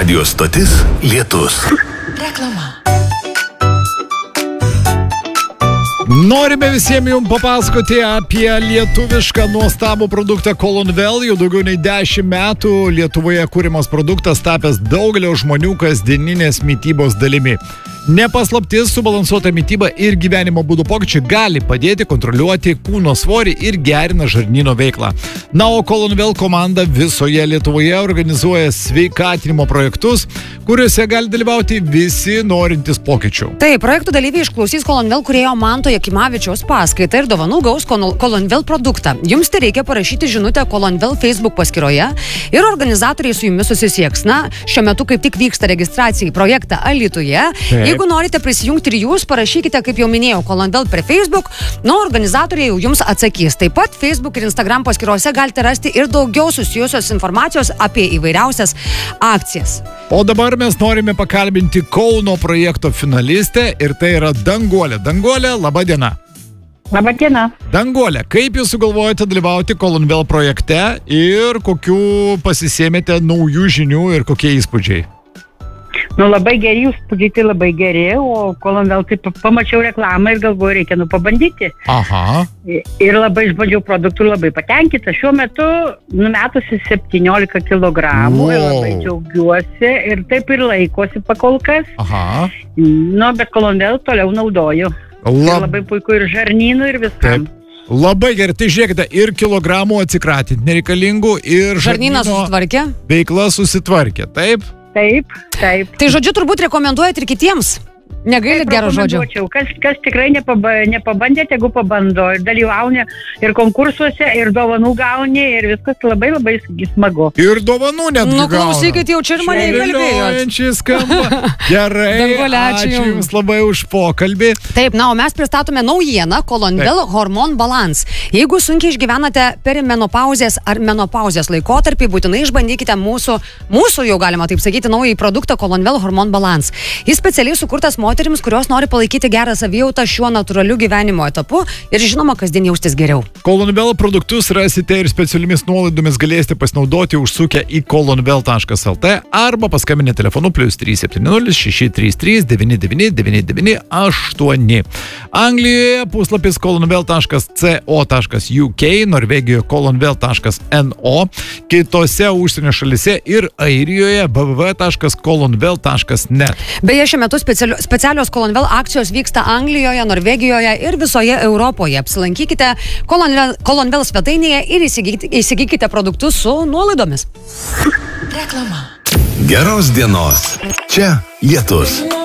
Radio stotis Lietus. Reklama. Norime visiems jums papasakoti apie lietuvišką nuostabų produktą Colonvel. Jau daugiau nei 10 metų Lietuvoje kūrimas produktas tapęs daugelio žmonių kasdieninės mitybos dalimi. Nepaslaptis, subalansuota mityba ir gyvenimo būdo pokyčiai gali padėti kontroliuoti kūno svorį ir gerina žarnyno veiklą. Na, o Colonvel komanda visoje Lietuvoje organizuoja sveikatinimo projektus, kuriuose gali dalyvauti visi norintys pokyčių. Taip, projektų dalyviai išklausys Colonvel kūrėjo Manto Jakimavičiaus paskaitą ir dovanų gaus Colonvel produktą. Jums tai reikia parašyti žinutę Colonvel Facebook paskyroje ir organizatoriai su jumis susisieks. Na, šiuo metu kaip tik vyksta registracija į projektą Alytuje. Jeigu norite prisijungti ir jūs, parašykite, kaip jau minėjau, Colonvel per Facebook, organizatoriai jau jums atsakys. Taip pat Facebook ir Instagram paskyrose galite rasti ir daugiau susijusios informacijos apie įvairiausias akcijas. O dabar mes norime pakalbinti Kauno projekto finalistę ir tai yra Danguolė. Danguolė, laba diena. Labą dieną. Danguolė, kaip jūs sugalvojate dalyvauti Colonvel projekte ir kokių pasisėmėte naujų žinių ir kokie įspūdžiai? Labai geri įspūdžiai, tai labai geri, o Colonvel taip pamačiau reklamą ir galvoju, reikia pabandyti. Aha. Ir labai išbandžiau produktų, labai patenkinta. Šiuo metu numetusi 17 kilogramų ir labai džiaugiuosi ir taip ir laikosi pakol kas. Aha. Bet Colonvel toliau naudoju. Labai puiku ir žarnynų ir viskam. Taip. Labai gerai, tai žiūrėkite, ir kilogramų atsikratyti nereikalingų, ir žarnynas susitvarkė? Veikla susitvarkė, taip? Taip. Tai žodžiu, turbūt rekomenduojat ir kitiems? Negailit gero žodžio? Kas tikrai nepabandė, tegu pabando ir dalyvauja ir konkursuose, ir dovanų gauni, ir viskas labai labai smagu. Ir dovanų net gauna. Klausykit, jau čia ir mane įkalbėjot. Gerai, Danguolė, ačiū Jums labai už pokalbį. Taip, o mes pristatome naujieną Colonvel Hormon Balance. Jeigu sunkiai išgyvenate perimenopauzės ar menopauzės laikotarpį, būtinai išbandykite mūsų jau galima taip sakyti, naująjį produktą Colonvel Hormon Balance. Jis specialiai sukurtas moterims, kurios nori palaikyti gerą savijautą šiuo natūraliu gyvenimo etapu ir žinoma, kasdien jaustis geriau. Colonvel produktus rasite ir specialiomis nuolaidomis galėsite pasinaudoti užsukę į colonvel.lt arba paskambinę telefonu +370 633 999998. Anglijoje puslapis colonvel.co.uk, Norvegijoje colonvel.no, kitose užsienio šalyse ir Airijoje www.colonvel.net. Beje, šiuo metu specialios Colonvel akcijos vyksta Anglijoje, Norvegijoje ir visoje Europoje. Apsilankykite Colonvel svetainėje ir įsigykite produktus su nuolaidomis. Reklama. Geros dienos. Čia Lietus.